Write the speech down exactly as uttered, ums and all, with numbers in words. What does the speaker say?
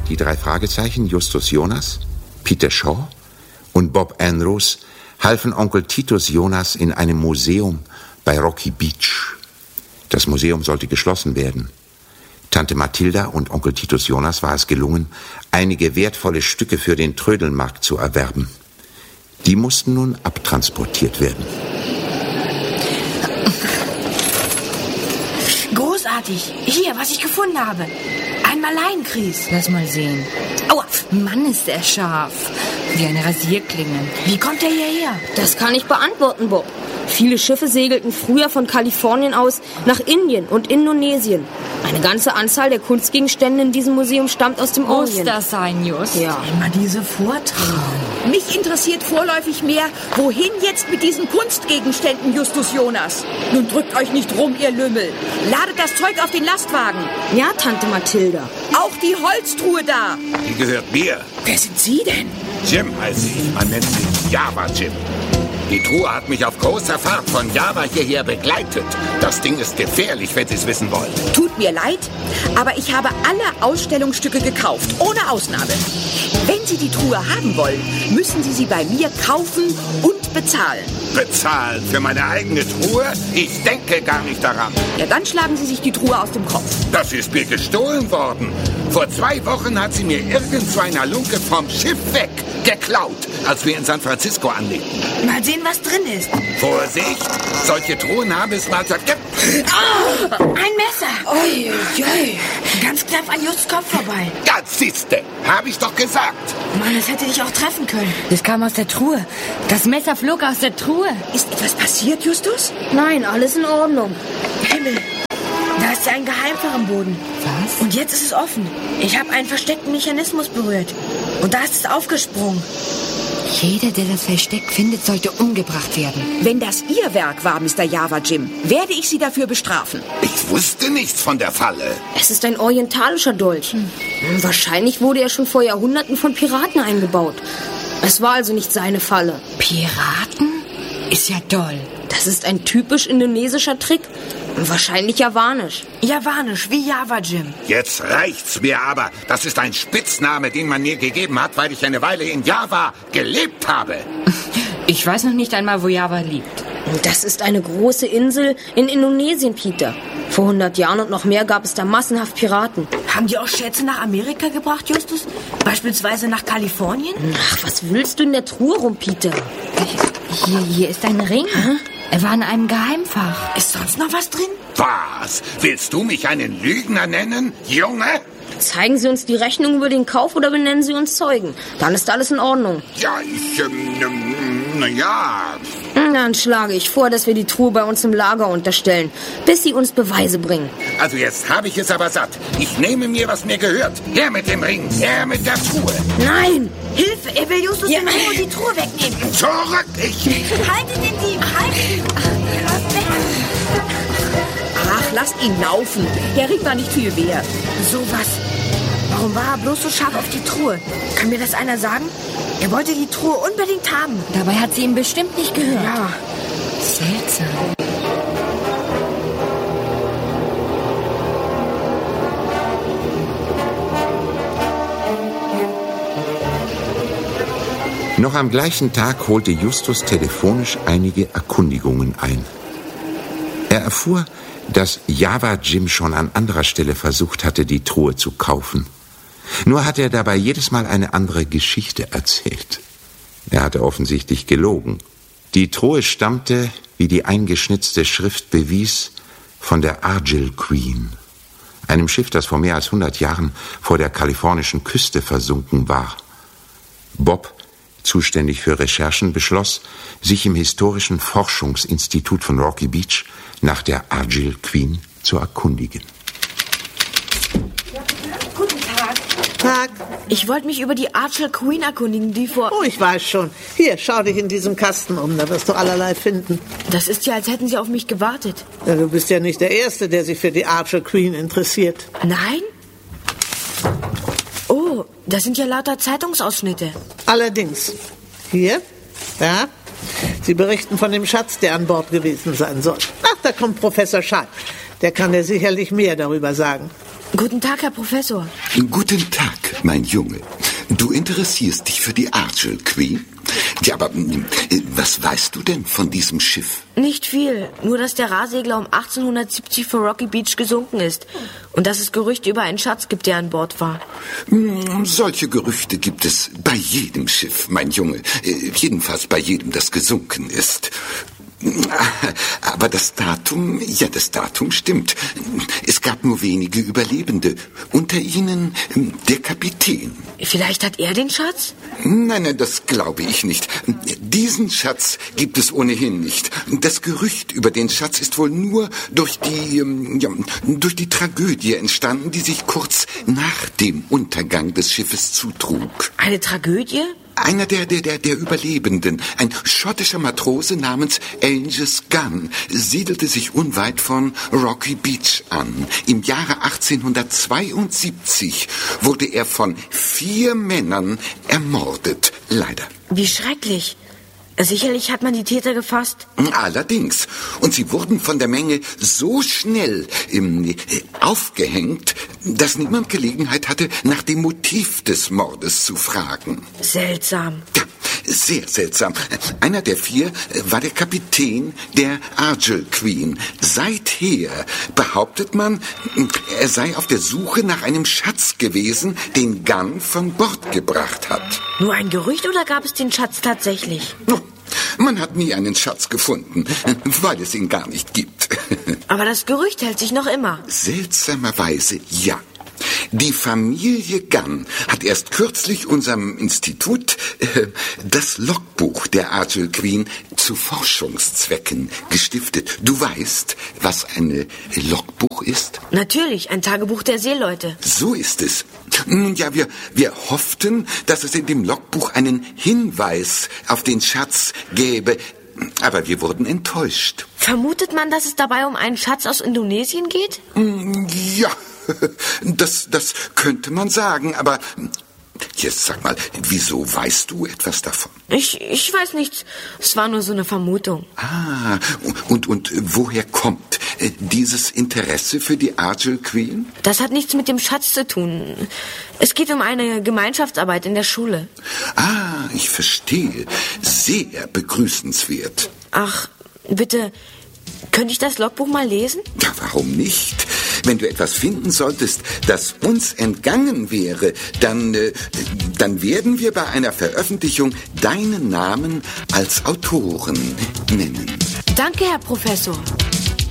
die drei Fragezeichen, Justus Jonas, Peter Shaw und Bob Andrews halfen Onkel Titus Jonas in einem Museum bei Rocky Beach. Das Museum sollte geschlossen werden. Tante Mathilda und Onkel Titus Jonas war es gelungen, einige wertvolle Stücke für den Trödelmarkt zu erwerben. Die mussten nun abtransportiert werden. Großartig. Hier, was ich gefunden habe. Ein Malaiengrieß. Lass mal sehen. Aua, Mann, ist er scharf. Wie eine Rasierklinge. Wie kommt er hierher? Das kann ich beantworten, Bob. Viele Schiffe segelten früher von Kalifornien aus nach Indien und Indonesien. Eine ganze Anzahl der Kunstgegenstände in diesem Museum stammt aus dem Muss Orient. das sein, Just? Ja. Immer diese Vorträge. Mich interessiert vorläufig mehr, wohin jetzt mit diesen Kunstgegenständen, Justus Jonas? Nun drückt euch nicht rum, ihr Lümmel. Ladet das Zeug auf den Lastwagen. Ja, Tante Mathilda. Auch die Holztruhe da. Die gehört mir. Wer sind Sie denn? Jim heißt ich. Man nennt mich Java Jim. Die Truhe hat mich auf großer Fahrt von Java hierher begleitet. Das Ding ist gefährlich, wenn Sie es wissen wollen. Tut mir leid, aber ich habe alle Ausstellungsstücke gekauft, ohne Ausnahme. Wenn Sie die Truhe haben wollen, müssen Sie sie bei mir kaufen und bezahlen. Bezahlen für meine eigene Truhe? Ich denke gar nicht daran. Ja, dann schlagen Sie sich die Truhe aus dem Kopf. Das ist mir gestohlen worden. Vor zwei Wochen hat sie mir irgend einer Lunke vom Schiff weg geklaut, als wir in San Francisco anlegten. Mal sehen, was drin ist. Vorsicht! Solche Truhen haben es mal zerknippt. Oh, ein Messer. Ui, ui. Ganz knapp an Justs Kopf vorbei. Ganz siehste, habe ich doch gesagt. Mann, das hätte dich auch treffen können. Das kam aus der Truhe. Das Messer flog aus der Truhe. Ist etwas passiert, Justus? Nein, alles in Ordnung. Himmel, da ist ja ein Geheimfach am Boden. Was? Und jetzt ist es offen. Ich habe einen versteckten Mechanismus berührt. Und da ist es aufgesprungen. Jeder, der das Versteck findet, sollte umgebracht werden. Wenn das Ihr Werk war, Mister Java Jim, werde ich Sie dafür bestrafen. Ich wusste nichts von der Falle. Es ist ein orientalischer Dolch. Hm. Wahrscheinlich wurde er schon vor Jahrhunderten von Piraten eingebaut. Es war also nicht seine Falle. Piraten? Ist ja toll. Das ist ein typisch indonesischer Trick. Wahrscheinlich javanisch. Javanisch, wie Java Jim. Jetzt reicht's mir aber. Das ist ein Spitzname, den man mir gegeben hat, weil ich eine Weile in Java gelebt habe. Ich weiß noch nicht einmal, wo Java liegt. Das ist eine große Insel in Indonesien, Peter. Vor hundert Jahren und noch mehr gab es da massenhaft Piraten. Haben die auch Schätze nach Amerika gebracht, Justus? Beispielsweise nach Kalifornien? Ach, was willst du in der Truhe rum, Peter? Hier, hier ist ein Ring. Hä? Er war in einem Geheimfach. Ist sonst noch was drin? Was? Willst du mich einen Lügner nennen, Junge? Zeigen Sie uns die Rechnung über den Kauf oder benennen Sie uns Zeugen. Dann ist alles in Ordnung. Ja, ich, ähm, na ja. Dann schlage ich vor, dass wir die Truhe bei uns im Lager unterstellen, bis Sie uns Beweise bringen. Also jetzt habe ich es aber satt. Ich nehme mir, was mir gehört. Her mit dem Ring, her mit der Truhe. Nein! Hilfe, er will Justus ja. Truhe, die Truhe wegnehmen. Zurück, ich... Haltet den Dieb, haltet! Ach, lasst ihn laufen. Der Ring war nicht viel wert. So was. Warum war er bloß so scharf auf die Truhe? Kann mir das einer sagen? Er wollte die Truhe unbedingt haben. Dabei hat sie ihn bestimmt nicht gehört. Ja. Seltsam. Noch am gleichen Tag holte Justus telefonisch einige Erkundigungen ein. Er erfuhr, dass Java Jim schon an anderer Stelle versucht hatte, die Truhe zu kaufen. Nur hat er dabei jedes Mal eine andere Geschichte erzählt. Er hatte offensichtlich gelogen. Die Truhe stammte, wie die eingeschnitzte Schrift bewies, von der Argyll Queen, einem Schiff, das vor mehr als hundert Jahren vor der kalifornischen Küste versunken war. Bob, zuständig für Recherchen, beschloss, sich im Historischen Forschungsinstitut von Rocky Beach nach der Argyll Queen zu erkundigen. Guten Tag. Tag. Ich wollte mich über die Argyll Queen erkundigen, die vor... Oh, ich weiß schon. Hier, schau dich in diesem Kasten um, da wirst du allerlei finden. Das ist ja, als hätten Sie auf mich gewartet. Ja, du bist ja nicht der Erste, der sich für die Argyll Queen interessiert. Nein? Oh, das sind ja lauter Zeitungsausschnitte. Allerdings. Hier, da. Sie berichten von dem Schatz, der an Bord gewesen sein soll. Ach, da kommt Professor Schalk. Der kann dir sicherlich mehr darüber sagen. Guten Tag, Herr Professor. Guten Tag, mein Junge. Du interessierst dich für die Argyll Queen? Ja, aber äh, was weißt du denn von diesem Schiff? Nicht viel, nur dass der Rahsegler um achtzehnhundertsiebzig vor Rocky Beach gesunken ist und dass es Gerüchte über einen Schatz gibt, der an Bord war. Hm, solche Gerüchte gibt es bei jedem Schiff, mein Junge. Äh, jedenfalls bei jedem, das gesunken ist. Aber das Datum, ja, das Datum stimmt. Es gab nur wenige Überlebende. Unter ihnen der Kapitän. Vielleicht hat er den Schatz? Nein, nein, das glaube ich nicht. Diesen Schatz gibt es ohnehin nicht. Das Gerücht über den Schatz ist wohl nur durch die, ja, durch die Tragödie entstanden, die sich kurz nach dem Untergang des Schiffes zutrug. Eine Tragödie? Einer der, der, der, der Überlebenden, ein schottischer Matrose namens Angus Gunn, siedelte sich unweit von Rocky Beach an. Im Jahre achtzehnhundertzweiundsiebzig wurde er von vier Männern ermordet, leider. Wie schrecklich. Sicherlich hat man die Täter gefasst. Allerdings. Und sie wurden von der Menge so schnell ähm, aufgehängt, dass niemand Gelegenheit hatte, nach dem Motiv des Mordes zu fragen. Seltsam. Ja, sehr seltsam. Einer der vier war der Kapitän der Argyll Queen. Seither behauptet man, er sei auf der Suche nach einem Schatz gewesen, den Gunn von Bord gebracht hat. Nur ein Gerücht oder gab es den Schatz tatsächlich? Man hat nie einen Schatz gefunden, weil es ihn gar nicht gibt. Aber das Gerücht hält sich noch immer. Seltsamerweise ja. Die Familie Gunn hat erst kürzlich unserem Institut äh, das Logbuch der Argyll Queen zu Forschungszwecken gestiftet. Du weißt, was ein Logbuch ist? Natürlich, ein Tagebuch der Seeleute. So ist es. Nun ja, wir, wir hofften, dass es in dem Logbuch einen Hinweis auf den Schatz gäbe, aber wir wurden enttäuscht. Vermutet man, dass es dabei um einen Schatz aus Indonesien geht? Ja, das, das könnte man sagen, aber jetzt sag mal, wieso weißt du etwas davon? Ich, ich weiß nichts. Es war nur so eine Vermutung. Ah, und, und woher kommt äh, dieses Interesse für die Argyll Queen? Das hat nichts mit dem Schatz zu tun. Es geht um eine Gemeinschaftsarbeit in der Schule. Ah, ich verstehe. Sehr begrüßenswert. Ach, bitte, könnte ich das Logbuch mal lesen? Ja, warum nicht? Wenn du etwas finden solltest, das uns entgangen wäre, dann, äh, dann werden wir bei einer Veröffentlichung deinen Namen als Autoren nennen. Danke, Herr Professor.